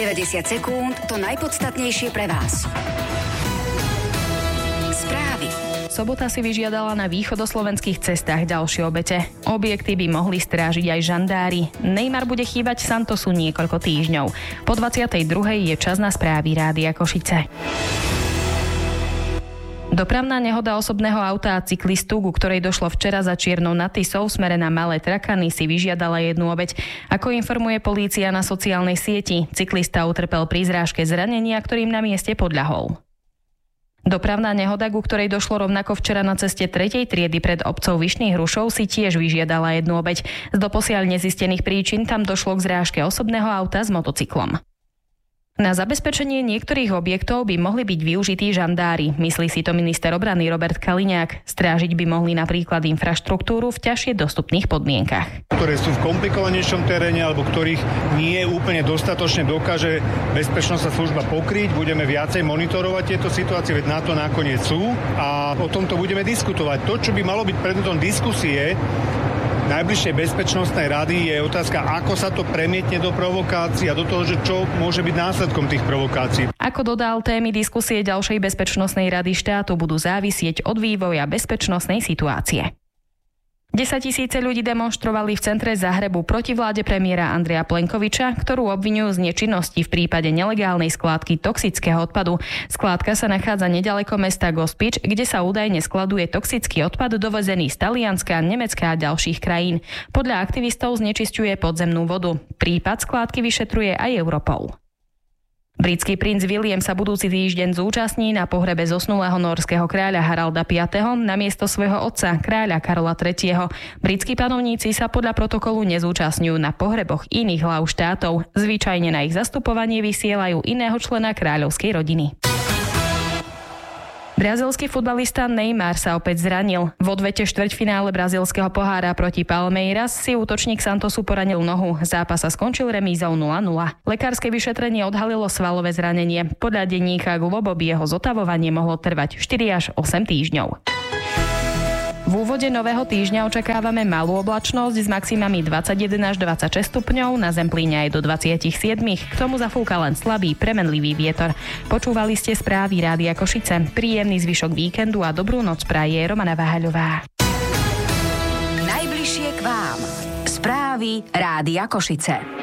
90 sekúnd, to najpodstatnejšie pre vás. Správy. Sobota si vyžiadala na východoslovenských cestách ďalšie obete. Objekty by mohli strážiť aj žandári. Neymar bude chýbať Santosu niekoľko týždňov. Po 22. je čas na správy Rádia Košice. Dopravná nehoda osobného auta a cyklistu, ku ktorej došlo včera za Čiernou nad Tisou v smere na Malé Trakany, si vyžiadala jednu obeť. Ako informuje polícia na sociálnej sieti, cyklista utrpel pri zrážke zranenia, ktorým na mieste podľahol. Dopravná nehoda, ku ktorej došlo rovnako včera na ceste 3. triedy pred obcov Vyšných Hrušov, si tiež vyžiadala jednu obeť. Z doposiaľ nezistených príčin tam došlo k zrážke osobného auta s motocyklom. Na zabezpečenie niektorých objektov by mohli byť využití žandári, myslí si to minister obrany Robert Kaliňák. Strážiť by mohli napríklad infraštruktúru v ťažšie dostupných podmienkach. Ktoré sú v komplikovanejšom teréne alebo ktorých nie úplne dostatočne dokáže bezpečnostná služba pokryť. Budeme viacej monitorovať tieto situácie, veď na to nakoniec sú a o tomto budeme diskutovať. To, čo by malo byť predmetom diskusie najbližšej bezpečnostnej rady, je otázka, ako sa to premietne do provokácií a do toho, že čo môže byť následkom tých provokácií. Ako dodal, témy diskusie ďalšej bezpečnostnej rady štátu budú závisieť od vývoja bezpečnostnej situácie. 10 000 ľudí demonštrovali v centre Zahrebu proti vláde premiéra Andreja Plenkoviča, ktorú obviňujú z nečinnosti v prípade nelegálnej skládky toxického odpadu. Skládka sa nachádza neďaleko mesta Gospič, kde sa údajne skladuje toxický odpad dovezený z Talianska, Nemecka a ďalších krajín. Podľa aktivistov znečisťuje podzemnú vodu. Prípad skládky vyšetruje aj Europol. Britský princ William sa budúci týždeň zúčastní na pohrebe zosnulého nórskeho kráľa Haralda V. namiesto svojho otca, kráľa Karola III. Britskí panovníci sa podľa protokolu nezúčastňujú na pohreboch iných hlav štátov. Zvyčajne na ich zastupovanie vysielajú iného člena kráľovskej rodiny. Brazílsky futbalista Neymar sa opäť zranil. V odvete štvrťfinále brazílskeho pohára proti Palmeiras si útočník Santosu poranil nohu. Zápas sa skončil remízou 0-0. Lekárske vyšetrenie odhalilo svalové zranenie. Podľa denníka Globo by jeho zotavovanie mohlo trvať 4 až 8 týždňov. V úvode nového týždňa očakávame malú oblačnosť s maximami 21 až 26 stupňov, na Zemplíne aj do 27. K tomu zafúka len slabý, premenlivý vietor. Počúvali ste správy Rádia Košice. Príjemný zvyšok víkendu a dobrú noc praje Romana Váhaľová. Najbližšie k vám. Správy Rádia Košice.